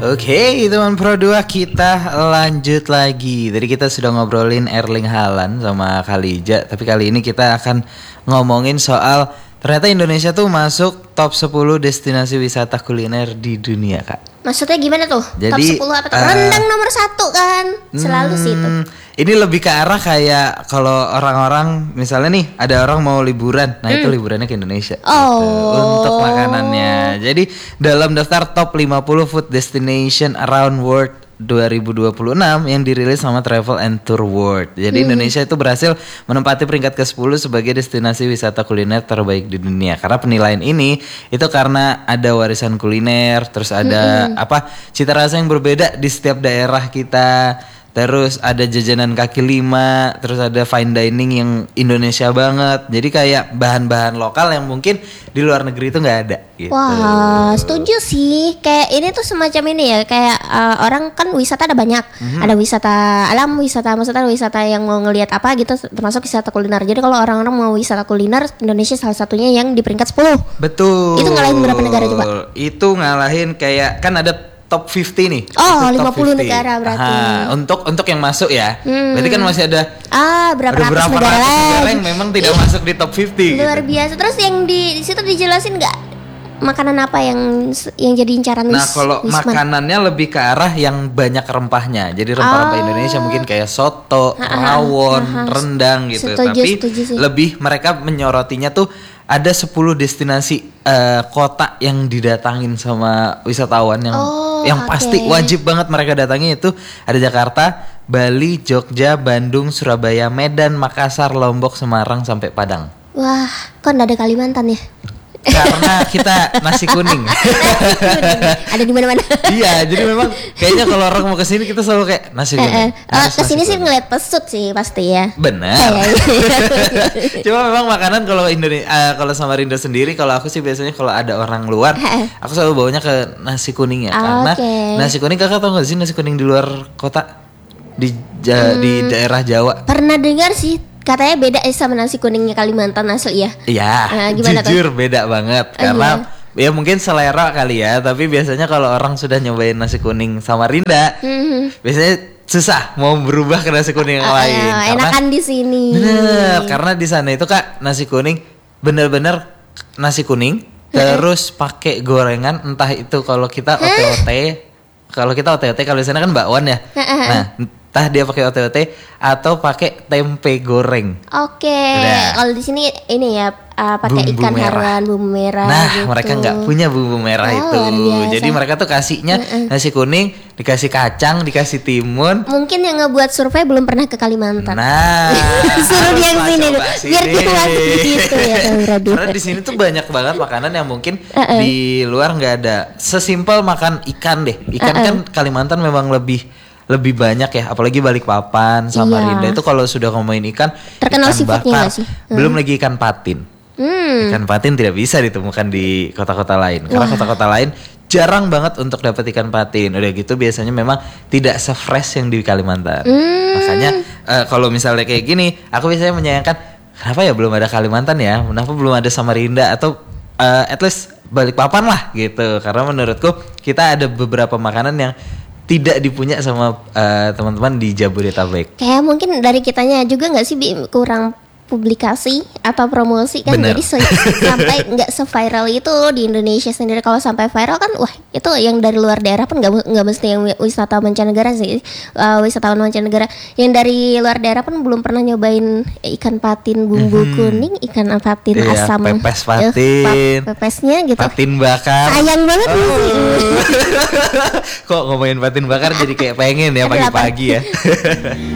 Oke, teman Pro 2 kita lanjut lagi. Tadi kita sudah ngobrolin Erling Haaland sama Khalija, tapi kali ini kita akan ngomongin soal ternyata Indonesia tuh masuk top 10 destinasi wisata kuliner di dunia, Kak. Maksudnya gimana tuh? Jadi, top 10 apa tuh? Rendang nomor 1 kan? Selalu sih itu. Ini lebih ke arah kayak kalau orang-orang misalnya nih ada orang mau liburan, nah itu liburannya ke Indonesia gitu, untuk makanannya. Jadi dalam daftar top 50 food destination around world 2026 yang dirilis sama Travel and Tour World. Jadi Indonesia itu berhasil menempati peringkat ke-10 sebagai destinasi wisata kuliner terbaik di dunia. Karena penilaian ini itu karena ada warisan kuliner, terus ada cita rasa yang berbeda di setiap daerah kita. Terus ada jajanan kaki lima, terus ada fine dining yang Indonesia banget. Jadi kayak bahan-bahan lokal yang mungkin di luar negeri itu nggak ada. Gitu. Wah, setuju sih. Kayak ini tuh semacam ini ya. Kayak orang kan wisata ada banyak. Ada wisata alam, maksudnya wisata yang mau ngelihat apa gitu, termasuk wisata kuliner. Jadi kalau orang-orang mau wisata kuliner, Indonesia salah satunya yang di peringkat 10. Betul. Itu ngalahin berapa negara coba? Itu ngalahin kayak kan ada top 50 nih. Oh, 50 negara berarti. Untuk yang masuk ya. Berarti kan masih ada berapa ratus negara yang memang tidak masuk di top 50. Luar biasa. Terus yang di situ dijelasin nggak makanan apa yang jadi incaran Nah, kalau makanannya lebih ke arah yang banyak rempahnya. Jadi rempah-rempah Indonesia mungkin kayak soto, rawon, rendang gitu. Tapi lebih mereka menyorotinya tuh ada 10 destinasi kota yang didatangin sama wisatawan yang pasti wajib banget mereka datangi. Itu ada Jakarta, Bali, Jogja, Bandung, Surabaya, Medan, Makassar, Lombok, Semarang sampai Padang. Wah, kok enggak ada Kalimantan ya? Karena kita nasi kuning. Ada di mana-mana. Iya, jadi memang kayaknya kalau orang mau kesini kita selalu kayak nasi kuning. Kesini sih ngeliat pesut sih pasti ya. Benar. Cuma memang makanan kalau Indonesia, kalau Samarinda sendiri, kalau aku sih biasanya kalau ada orang luar, aku selalu bawanya ke nasi kuning ya. Karena nasi kuning, kakak tahu nggak sih nasi kuning di luar kota di daerah Jawa? Pernah dengar sih. Katanya beda sama nasi kuningnya Kalimantan asli ya? Iya, jujur tuh? Beda banget. Karena ya mungkin selera kali ya. Tapi biasanya kalau orang sudah nyobain nasi kuning Samarinda, biasanya susah mau berubah ke nasi kuning yang lain. Enakan di sini. Bener, karena di sana itu Kak nasi kuning bener-bener nasi kuning terus pakai gorengan, entah itu kalau kita ote-ote. Kalau kita ote-ote, kalau di sana kan bakwan ya. Nah, entah dia pakai ote-ote atau pakai tempe goreng. Kalau di sini ini ya pakai ikan haruan bumbu merah. Nah, gitu. mereka nggak punya bumbu merah itu. Jadi mereka tuh kasihnya nasi kuning, dikasih kacang, dikasih timun. Mungkin yang ngebuat survei belum pernah ke Kalimantan. Nah, suruh yang sini biar kita masuk gitu ya. Karena di sini tuh banyak banget makanan yang mungkin di luar nggak ada. Sesimpel makan ikan deh. Ikan kan Kalimantan memang lebih banyak ya, apalagi Balikpapan, Samarinda itu kalau sudah ngomongin ikan terkenal ikan seafoodnya bakar, sih? Belum lagi ikan patin. Ikan patin tidak bisa ditemukan di kota-kota lain. Karena kota-kota lain jarang banget untuk dapat ikan patin. Udah gitu biasanya memang tidak se-fresh yang di Kalimantan. Makanya kalau misalnya kayak gini, aku biasanya menyayangkan kenapa ya belum ada Kalimantan ya? Kenapa belum ada Samarinda atau at least Balikpapan lah gitu. Karena menurutku kita ada beberapa makanan yang tidak dipunya sama teman-teman di Jabodetabek. Kayak mungkin dari kitanya juga nggak sih kurang publikasi atau promosi kan. Bener. Jadi sampai nggak se-viral itu di Indonesia sendiri. Kalau sampai viral kan wah itu yang dari luar daerah pun nggak mesti yang wisata mancanegara sih, wisatawan mancanegara yang dari luar daerah pun belum pernah nyobain ikan patin bumbu kuning, ikan patin asam, pepes patin, pepesnya gitu, patin bakar. Sayang banget sih. Kok ngomongin patin bakar jadi kayak pengen ya pagi-pagi ya.